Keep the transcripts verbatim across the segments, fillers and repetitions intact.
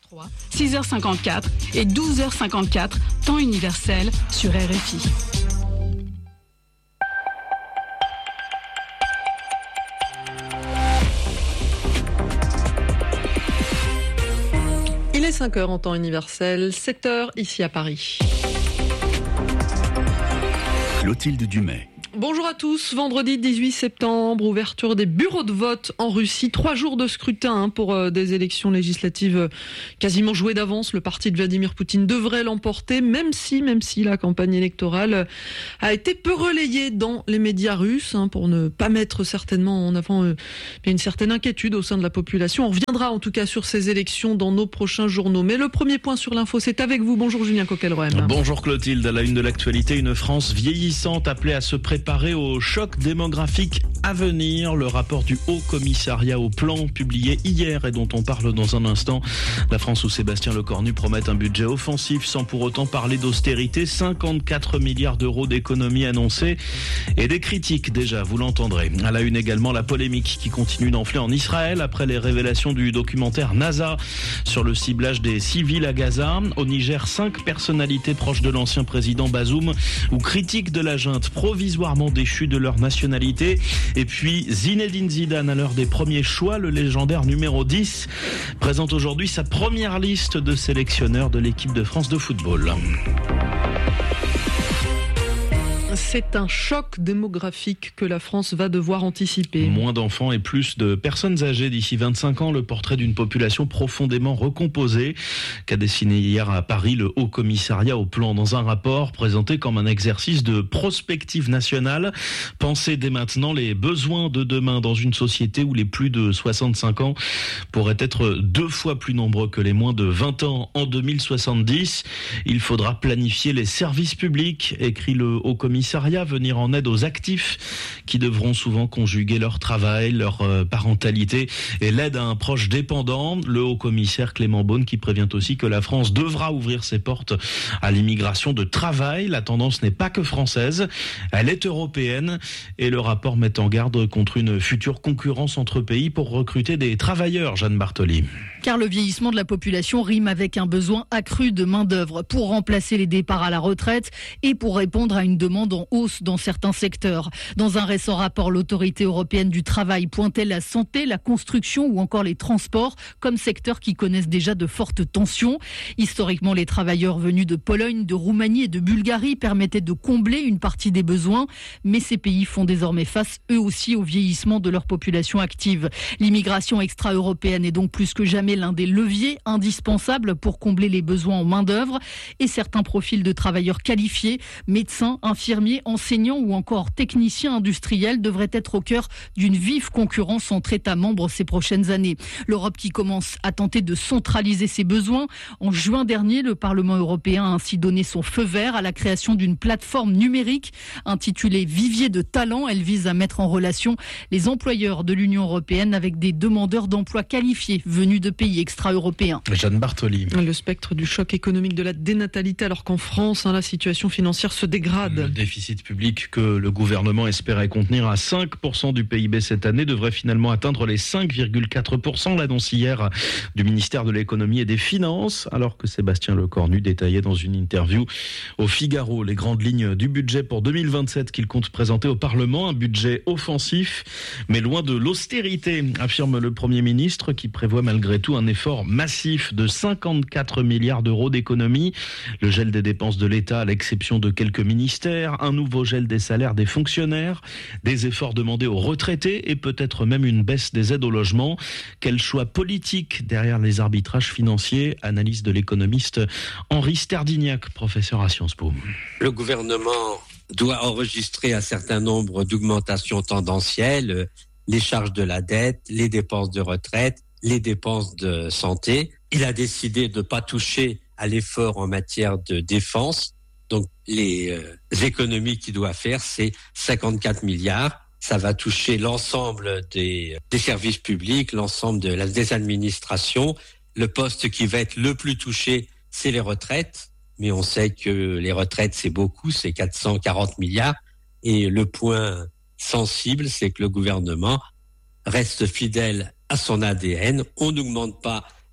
trois, six heures cinquante-quatre et douze heures cinquante-quatre, temps universel sur R F I. Il est cinq heures en temps universel, sept heures ici à Paris. Clotilde Dumais. Bonjour à tous, vendredi dix-huit septembre, ouverture des bureaux de vote en Russie. Trois jours de scrutin pour euh, des élections législatives euh, quasiment jouées d'avance. Le parti de Vladimir Poutine devrait l'emporter, même si, même si la campagne électorale euh, a été peu relayée dans les médias russes, hein, pour ne pas mettre certainement en avant euh, une certaine inquiétude au sein de la population. On reviendra en tout cas sur ces élections dans nos prochains journaux. Mais le premier point sur l'info, c'est avec vous. Bonjour Julien Coquelroem. Bonjour Clotilde. À la une de l'actualité, une France vieillissante appelée à se préparer au choc démographique à venir. Le rapport du Haut Commissariat au Plan, publié hier et dont on parle dans un instant. La France où Sébastien Lecornu promet un budget offensif sans pour autant parler d'austérité. cinquante-quatre milliards d'euros d'économies annoncées et des critiques déjà, vous l'entendrez. À la une également, la polémique qui continue d'enfler en Israël après les révélations du documentaire NASA sur le ciblage des civils à Gaza. Au Niger, cinq personnalités proches de l'ancien président Bazoum ou critiques de la junte provisoirement déchus de leur nationalité. Et puis Zinedine Zidane, à l'heure des premiers choix, le légendaire numéro dix, présente aujourd'hui sa première liste de sélectionneurs de l'équipe de France de football. C'est un choc démographique que la France va devoir anticiper. Moins d'enfants et plus de personnes âgées d'ici vingt-cinq ans, le portrait d'une population profondément recomposée qu'a dessiné hier à Paris le Haut Commissariat au Plan dans un rapport présenté comme un exercice de prospective nationale. Pensez dès maintenant les besoins de demain dans une société où les plus de soixante-cinq ans pourraient être deux fois plus nombreux que les moins de vingt ans en deux mille soixante-dix. Il faudra planifier les services publics, écrit le Haut Commissariat, venir en aide aux actifs qui devront souvent conjuguer leur travail, leur parentalité et l'aide à un proche dépendant. Le haut-commissaire Clément Beaune qui prévient aussi que la France devra ouvrir ses portes à l'immigration de travail. La tendance n'est pas que française, elle est européenne et le rapport met en garde contre une future concurrence entre pays pour recruter des travailleurs, Jeanne Bartoli. Car le vieillissement de la population rime avec un besoin accru de main-d'œuvre pour remplacer les départs à la retraite et pour répondre à une demande en hausse dans certains secteurs. Dans un récent rapport, l'autorité européenne du travail pointait la santé, la construction ou encore les transports comme secteurs qui connaissent déjà de fortes tensions. Historiquement, les travailleurs venus de Pologne, de Roumanie et de Bulgarie permettaient de combler une partie des besoins, mais ces pays font désormais face eux aussi au vieillissement de leur population active. L'immigration extra-européenne est donc plus que jamais l'un des leviers indispensables pour combler les besoins en main-d'œuvre et certains profils de travailleurs qualifiés, médecins, infirmiers, enseignants ou encore techniciens industriels devraient être au cœur d'une vive concurrence entre États membres ces prochaines années. L'Europe qui commence à tenter de centraliser ses besoins. En juin dernier, le Parlement européen a ainsi donné son feu vert à la création d'une plateforme numérique intitulée Vivier de talent. Elle vise à mettre en relation les employeurs de l'Union européenne avec des demandeurs d'emploi qualifiés venus de pays extra-européens. Jeanne Bartoli. Le spectre du choc économique de la dénatalité alors qu'en France, hein, la situation financière se dégrade. Le déficit public que le gouvernement espérait contenir à cinq pour cent du P I B cette année devrait finalement atteindre les cinq virgule quatre pour cent, l'annonce hier du ministère de l'économie et des finances, alors que Sébastien Lecornu détaillait dans une interview au Figaro les grandes lignes du budget pour deux mille vingt-sept qu'il compte présenter au Parlement, un budget offensif mais loin de l'austérité, affirme le Premier ministre qui prévoit malgré tout un effort massif de cinquante-quatre milliards d'euros d'économies, le gel des dépenses de l'État à l'exception de quelques ministères, un nouveau gel des salaires des fonctionnaires, des efforts demandés aux retraités et peut-être même une baisse des aides au logement. Quel choix politique derrière les arbitrages financiers? Analyse de l'économiste Henri Sterdignac, professeur à Sciences Po. Le gouvernement doit enregistrer un certain nombre d'augmentations tendancielles, les charges de la dette, les dépenses de retraite, les dépenses de santé. Il a décidé de ne pas toucher à l'effort en matière de défense. Donc, les euh, économies qu'il doit faire, c'est cinquante-quatre milliards. Ça va toucher l'ensemble des, des services publics, l'ensemble de la, des administrations. Le poste qui va être le plus touché, c'est les retraites. Mais on sait que les retraites, c'est beaucoup, c'est quatre cent quarante milliards. Et le point sensible, c'est que le gouvernement reste fidèle à son A D N. On n'augmente pas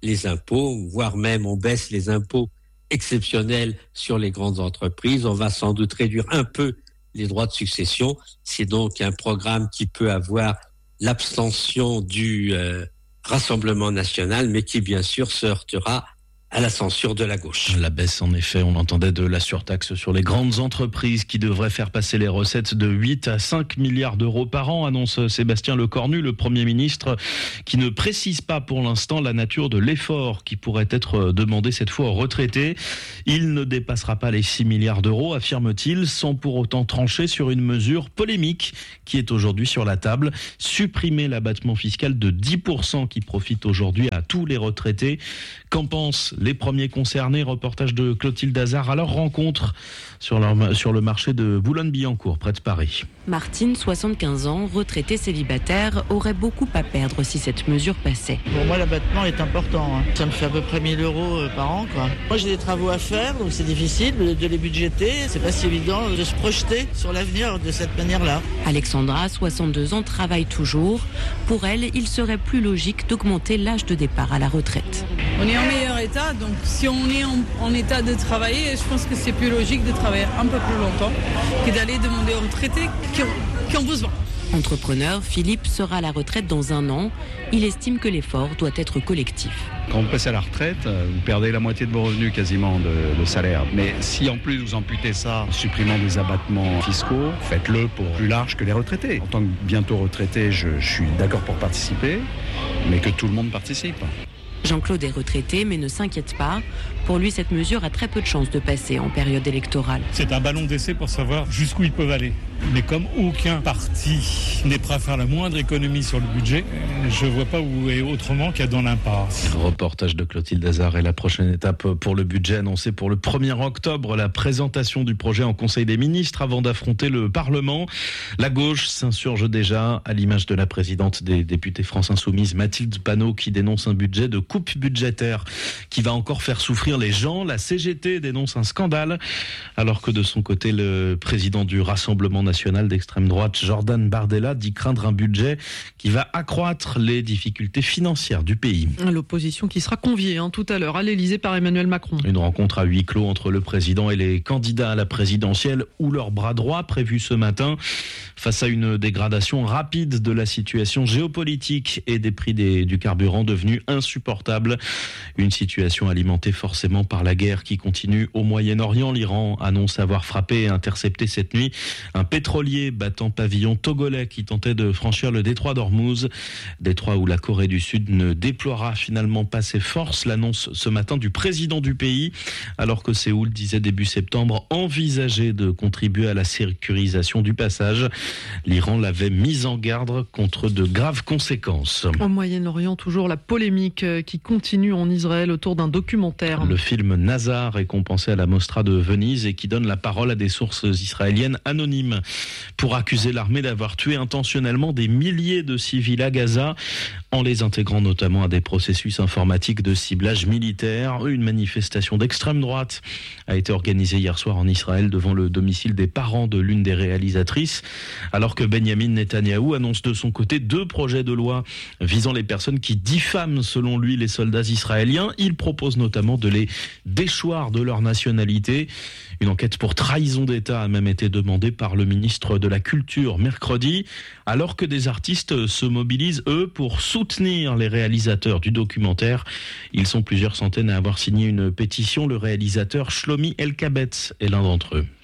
les impôts, voire même on baisse les impôts exceptionnels sur les grandes entreprises. On va sans doute réduire un peu les droits de succession. C'est donc un programme qui peut avoir l'abstention du euh, Rassemblement national, mais qui bien sûr se heurtera à la censure de la gauche. La baisse, en effet, on entendait, de la surtaxe sur les grandes entreprises qui devrait faire passer les recettes de huit à cinq milliards d'euros par an, annonce Sébastien Lecornu, le Premier ministre, qui ne précise pas pour l'instant la nature de l'effort qui pourrait être demandé cette fois aux retraités. Il ne dépassera pas les six milliards d'euros, affirme-t-il, sans pour autant trancher sur une mesure polémique qui est aujourd'hui sur la table. Supprimer l'abattement fiscal de dix pour cent qui profite aujourd'hui à tous les retraités. Qu'en pensent les premiers concernés? Reportage de Clotilde Hazard à leur rencontre sur, leur, sur le marché de Boulogne-Billancourt, près de Paris. Martine, soixante-quinze ans, retraitée célibataire, aurait beaucoup à perdre si cette mesure passait. Pour moi, l'abattement est important. Hein. Ça me fait à peu près mille euros par an, quoi. Moi, j'ai des travaux à faire, donc c'est difficile de les budgéter. C'est pas si évident de se projeter sur l'avenir de cette manière-là. Alexandra, soixante-deux ans, travaille toujours. Pour elle, il serait plus logique d'augmenter l'âge de départ à la retraite. On est en meilleur état, donc si on est en, en état de travailler, je pense que c'est plus logique de travailler un peu plus longtemps que d'aller demander aux retraités qui ont, qui ont besoin. Entrepreneur, Philippe sera à la retraite dans un an. Il estime que l'effort doit être collectif. Quand vous passez à la retraite, vous perdez la moitié de vos revenus quasiment de, de salaire. Mais si en plus vous amputez ça en supprimant des abattements fiscaux, faites-le pour plus large que les retraités. En tant que bientôt retraité, je, je suis d'accord pour participer, mais que tout le monde participe. Jean-Claude est retraité mais ne s'inquiète pas. Pour lui, cette mesure a très peu de chances de passer en période électorale. C'est un ballon d'essai pour savoir jusqu'où ils peuvent aller. Mais comme aucun parti n'est prêt à faire la moindre économie sur le budget, je ne vois pas où est autrement qu'à dans l'impasse. Reportage de Clotilde Hazard. Et la prochaine étape pour le budget annoncé pour le premier octobre, la présentation du projet en Conseil des ministres avant d'affronter le Parlement. La gauche s'insurge déjà, à l'image de la présidente des députés France Insoumise, Mathilde Panot, qui dénonce un budget de coupe budgétaire qui va encore faire souffrir les gens. La C G T dénonce un scandale, alors que de son côté, le président du Rassemblement national d'extrême droite, Jordan Bardella, dit craindre un budget qui va accroître les difficultés financières du pays. L'opposition qui sera conviée hein, tout à l'heure à l'Elysée par Emmanuel Macron. Une rencontre à huis clos entre le président et les candidats à la présidentielle ou leur bras droit prévu ce matin. Face à une dégradation rapide de la situation géopolitique et des prix des, du carburant devenus insupportables. Une situation alimentée forcément par la guerre qui continue au Moyen-Orient. L'Iran annonce avoir frappé et intercepté cette nuit un pétrolier battant pavillon togolais qui tentait de franchir le détroit d'Ormuz. Détroit où la Corée du Sud ne déploiera finalement pas ses forces. L'annonce ce matin du président du pays, alors que Séoul disait début septembre envisager de contribuer à la sécurisation du passage. L'Iran l'avait mis en garde contre de graves conséquences. Au Moyen-Orient, toujours la polémique qui continue en Israël autour d'un documentaire. Le film Nazar, récompensé à la Mostra de Venise et qui donne la parole à des sources israéliennes anonymes pour accuser l'armée d'avoir tué intentionnellement des milliers de civils à Gaza en les intégrant notamment à des processus informatiques de ciblage militaire. Une manifestation d'extrême droite a été organisée hier soir en Israël devant le domicile des parents de l'une des réalisatrices, alors que Benjamin Netanyahou annonce de son côté deux projets de loi visant les personnes qui diffament selon lui les soldats israéliens. Il propose notamment de les déchoir de leur nationalité. Une enquête pour trahison d'État a même été demandée par le ministre de la Culture mercredi, alors que des artistes se mobilisent, eux, pour soutenir les réalisateurs du documentaire. Ils sont plusieurs centaines à avoir signé une pétition. Le réalisateur Shlomi Elkabetz est l'un d'entre eux.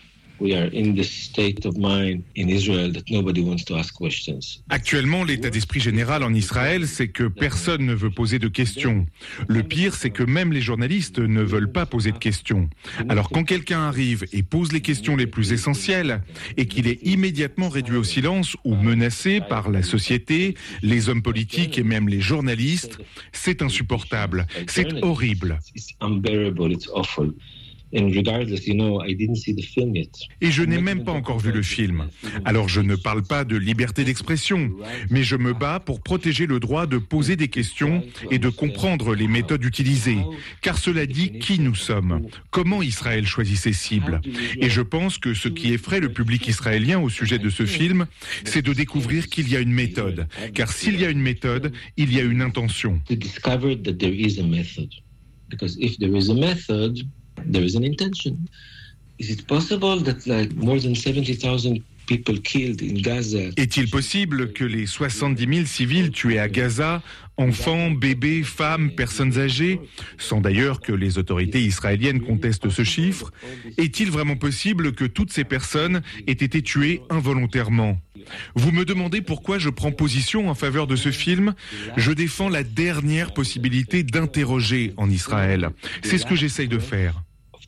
Actuellement, l'état d'esprit général en Israël, c'est que personne ne veut poser de questions. Le pire, c'est que même les journalistes ne veulent pas poser de questions. Alors quand quelqu'un arrive et pose les questions les plus essentielles et qu'il est immédiatement réduit au silence ou menacé par la société, les hommes politiques et même les journalistes, c'est insupportable, c'est horrible. Et je n'ai même pas encore vu le film. Alors je ne parle pas de liberté d'expression, mais je me bats pour protéger le droit de poser des questions et de comprendre les méthodes utilisées. Car cela dit qui nous sommes, comment Israël choisit ses cibles. Et je pense que ce qui effraie le public israélien au sujet de ce film, c'est de découvrir qu'il y a une méthode. Car s'il y a une méthode, il y a une intention. There is an intention. Is it possible that like more than seventy thousand people killed in Gaza? Est-il possible que les soixante-dix mille civils tués à Gaza, enfants, bébés, femmes, personnes âgées, sans d'ailleurs que les autorités israéliennes contestent ce chiffre, est-il vraiment possible que toutes ces personnes aient été tuées involontairement ? Vous me demandez pourquoi je prends position en faveur de ce film ? Je défends la dernière possibilité d'interroger en Israël. C'est ce que j'essaye de faire.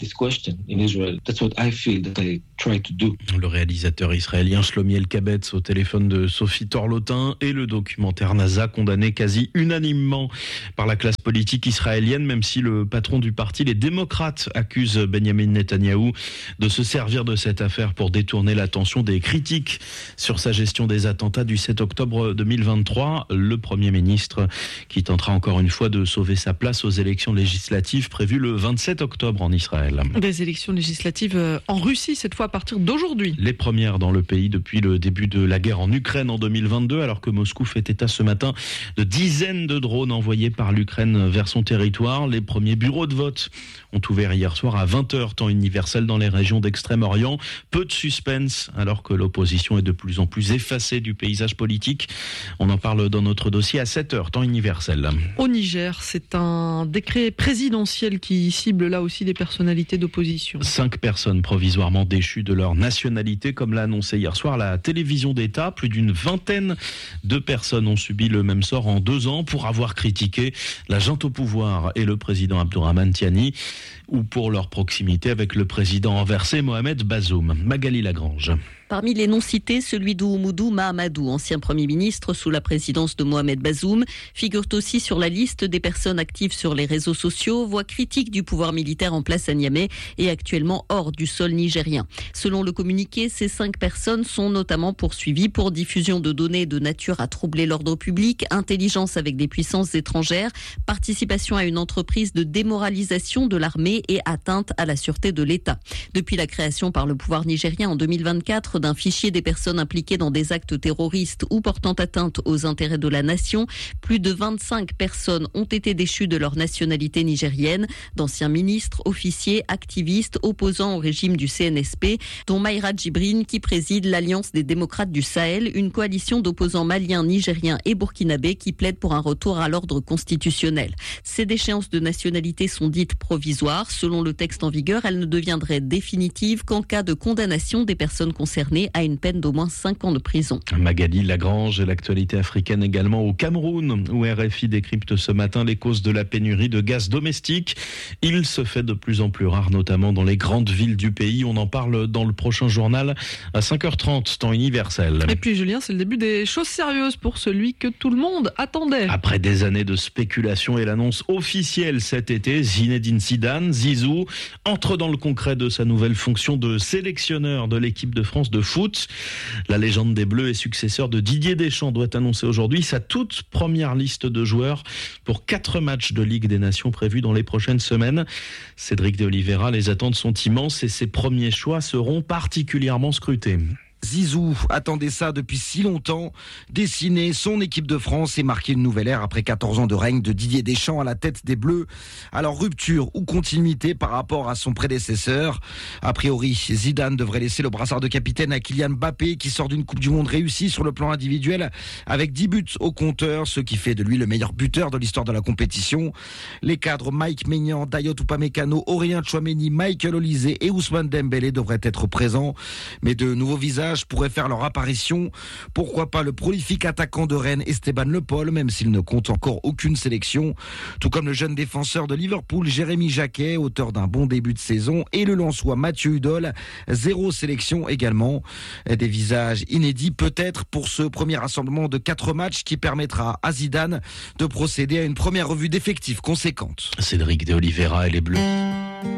Le réalisateur israélien Shlomi El-Kabetz au téléphone de Sophie Torlotin et le documentaire NASA condamné quasi unanimement par la classe politique israélienne, même si le patron du parti, les démocrates, accuse Benjamin Netanyahou de se servir de cette affaire pour détourner l'attention des critiques sur sa gestion des attentats du sept octobre deux mille vingt-trois. Le Premier ministre qui tentera encore une fois de sauver sa place aux élections législatives prévues le vingt-sept octobre en Israël. Des élections législatives en Russie, cette fois à partir d'aujourd'hui. Les premières dans le pays depuis le début de la guerre en Ukraine en deux mille vingt-deux, alors que Moscou fait état ce matin de dizaines de drones envoyés par l'Ukraine vers son territoire. Les premiers bureaux de vote ont ouvert hier soir à vingt heures, temps universel dans les régions d'Extrême-Orient. Peu de suspense, alors que l'opposition est de plus en plus effacée du paysage politique. On en parle dans notre dossier à sept heures, temps universel. Au Niger, c'est un décret présidentiel qui cible là aussi des personnalités d'opposition. Cinq personnes provisoirement déchues de leur nationalité, comme l'a annoncé hier soir la télévision d'État. Plus d'une vingtaine de personnes ont subi le même sort en deux ans pour avoir critiqué la junte au pouvoir et le président Abdourahmane Tiani, ou pour leur proximité avec le président renversé Mohamed Bazoum. Magali Lagrange. Parmi les noms cités, celui d'Oumoudou Mahamadou, ancien Premier ministre sous la présidence de Mohamed Bazoum, figure aussi sur la liste des personnes actives sur les réseaux sociaux, voix critique du pouvoir militaire en place à Niamey et actuellement hors du sol nigérien. Selon le communiqué, ces cinq personnes sont notamment poursuivies pour diffusion de données de nature à troubler l'ordre public, intelligence avec des puissances étrangères, participation à une entreprise de démoralisation de l'armée et atteinte à la sûreté de l'État. Depuis la création par le pouvoir nigérien en deux mille vingt-quatre d'un fichier des personnes impliquées dans des actes terroristes ou portant atteinte aux intérêts de la nation, plus de vingt-cinq personnes ont été déchues de leur nationalité nigérienne, d'anciens ministres, officiers, activistes, opposants au régime du C N S P, dont Maïra Djibrine qui préside l'Alliance des démocrates du Sahel, une coalition d'opposants maliens, nigériens et burkinabés qui plaident pour un retour à l'ordre constitutionnel. Ces déchéances de nationalité sont dites provisoires. Selon le texte en vigueur, elles ne deviendraient définitives qu'en cas de condamnation des personnes concernées à une peine d'au moins cinq ans de prison. Magali Lagrange et l'actualité africaine également au Cameroun, où R F I décrypte ce matin les causes de la pénurie de gaz domestique. Il se fait de plus en plus rare, notamment dans les grandes villes du pays. On en parle dans le prochain journal à cinq heures trente, temps universel. Et puis Julien, c'est le début des choses sérieuses pour celui que tout le monde attendait. Après des années de spéculation et l'annonce officielle cet été, Zinedine Zidane, Zizou, entre dans le concret de sa nouvelle fonction de sélectionneur de l'équipe de France de foot. La légende des Bleus et successeur de Didier Deschamps doit annoncer aujourd'hui sa toute première liste de joueurs pour quatre matchs de Ligue des Nations prévus dans les prochaines semaines. Cédric de Oliveira, les attentes sont immenses et ses premiers choix seront particulièrement scrutés. Zizou attendait ça depuis si longtemps, dessiner son équipe de France et marquer une nouvelle ère après quatorze ans de règne de Didier Deschamps à la tête des Bleus. Alors rupture ou continuité par rapport à son prédécesseur? A priori, Zidane devrait laisser le brassard de capitaine à Kylian Mbappé qui sort d'une Coupe du Monde réussie sur le plan individuel avec dix buts au compteur, ce qui fait de lui le meilleur buteur de l'histoire de la compétition. Les cadres Mike Maignan, Dayot Upamecano, Aurélien Tchouaméni, Michael Olise et Ousmane Dembélé devraient être présents, mais de nouveaux visages pourraient faire leur apparition. Pourquoi pas le prolifique attaquant de Rennes Esteban Le Paul, même s'il ne compte encore aucune sélection, tout comme le jeune défenseur de Liverpool Jérémy Jacquet, auteur d'un bon début de saison, et le Lensois Mathieu Hudol, zéro sélection également. Des visages inédits peut-être pour ce premier rassemblement de quatre matchs qui permettra à Zidane de procéder à une première revue d'effectifs conséquente. Cédric de Oliveira et les Bleus.